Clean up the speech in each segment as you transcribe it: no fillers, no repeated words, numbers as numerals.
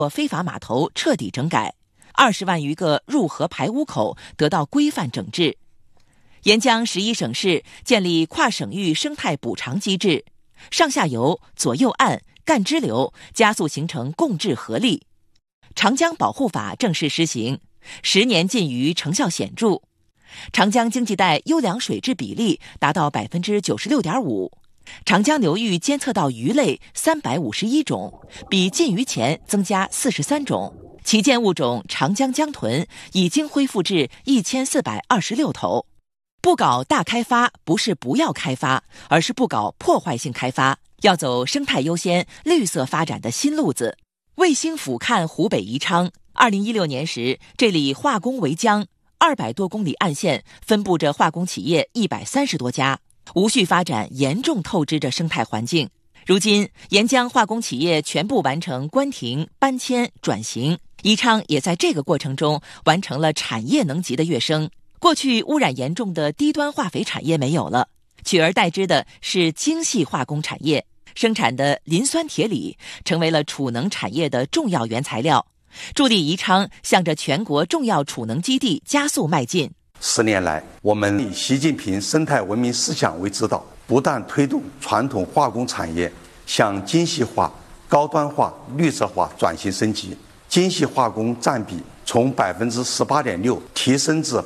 非法码头彻底整改，20万余个入河排污口得到规范整治。沿江11省市建立跨省域生态补偿机制，上下游、左右岸、干支流加速形成共治合力。长江保护法正式施行，10年禁渔成效显著。长江经济带优良水质比例达到 96.5%， 长江流域监测到鱼类351种，比禁渔前增加43种，旗舰物种长江江豚已经恢复至1426头。不搞大开发不是不要开发，而是不搞破坏性开发，要走生态优先、绿色发展的新路子。卫星俯瞰湖北宜昌，2016年时，这里化工为浆，200多公里岸线分布着化工企业130多家，无序发展严重透支着生态环境。如今，沿江化工企业全部完成关停、搬迁、转型，宜昌也在这个过程中完成了产业能级的跃升。过去污染严重的低端化肥产业没有了，取而代之的是精细化工产业，生产的磷酸铁锂成为了储能产业的重要原材料，助力宜昌向着全国重要储能基地加速迈进。 10年来，我们以习近平生态文明思想为指导，不断推动传统化工产业向精细化、高端化、绿色化转型升级，精细化工占比从 18.6% 提升至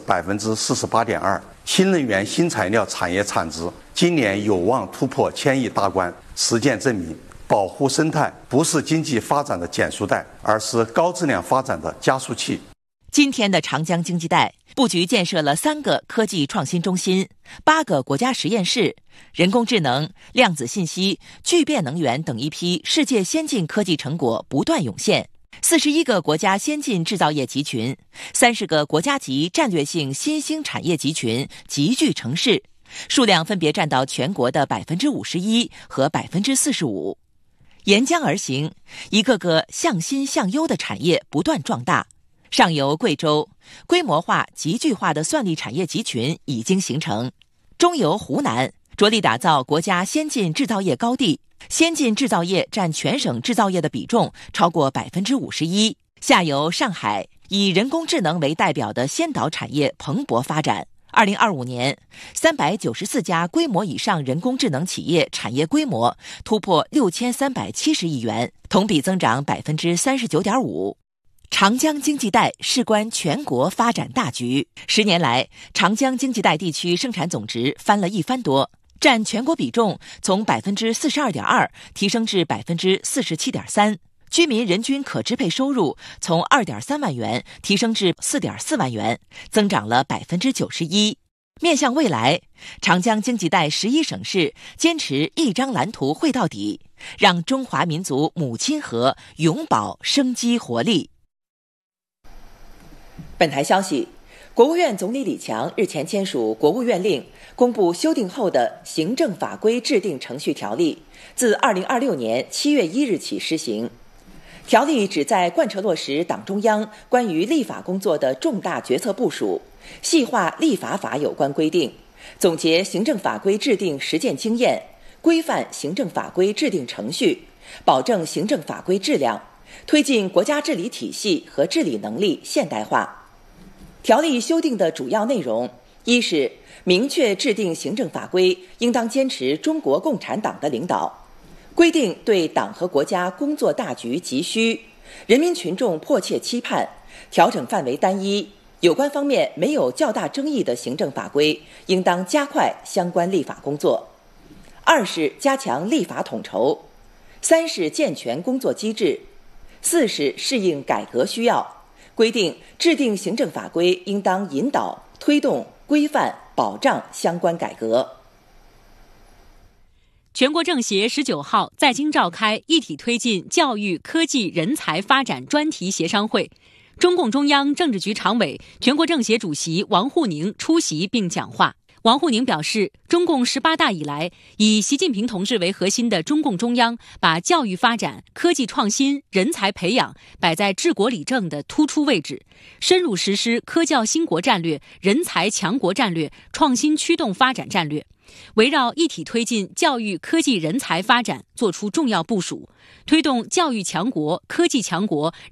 48.2%， 新能源新材料产业产值今年有望突破1000亿大关。实践证明，保护生态不是经济发展的减速带，而是高质量发展的加速器。 今天的长江经济带布局建设了3个科技创新中心、8个国家实验室，人工智能、量子信息、聚变能源等一批世界先进科技成果不断涌现，41个国家先进制造业集群，30个国家级战略性新兴产业集群集聚成市，数量分别占到全国的 51% 和 45%。 沿江而行，一个个向新向优的产业不断壮大。上游贵州规模化集聚化的算力产业集群已经形成，中游湖南着力打造国家先进制造业高地，先进制造业占全省制造业的比重超过 51%。 下游上海以人工智能为代表的先导产业蓬勃发展，2025年394家规模以上人工智能企业产业规模突破6370亿元，同比增长 39.5%。长江经济带事关全国发展大局，10年来，长江经济带地区生产总值翻了1番多，占全国比重从 42.2% 提升至 47.3%， 居民人均可支配收入从 2.3万元提升至 4.4万元，增长了 91%。 面向未来，长江经济带11省市坚持一张蓝图绘到底，让中华民族母亲河永葆生机活力。本台消息，国务院总理李强日前签署国务院令，公布修订后的行政法规制定程序条例，自2026年7月1日起施行。条例旨在贯彻落实党中央关于立法工作的重大决策部署，细化立法法有关规定，总结行政法规制定实践经验，规范行政法规制定程序，保证行政法规质量，推进国家治理体系和治理能力现代化。条例修订的主要内容，一是明确制定行政法规应当坚持中国共产党的领导，规定对党和国家工作大局急需、人民群众迫切期盼，调整范围单一，有关方面没有较大争议的行政法规应当加快相关立法工作。二是加强立法统筹，三是健全工作机制，四是适应改革需要，规定制定行政法规应当引导、推动、规范、保障相关改革。 全国政协19号在京召开一体推进教育、科技、人才发展专题协商会，中共中央政治局常委、全国政协主席王沪宁出席并讲话。王沪宁表示，中共18大以来，以习近平同志为核心的中共中央把教育发展、科技创新、人才培养摆在治国理政的突出位置，深入实施科教兴国战略、人才强国战略、创新驱动发展战略，围绕一体推进教育、科技、人才发展作出重要部署，推动教育强国、科技强国、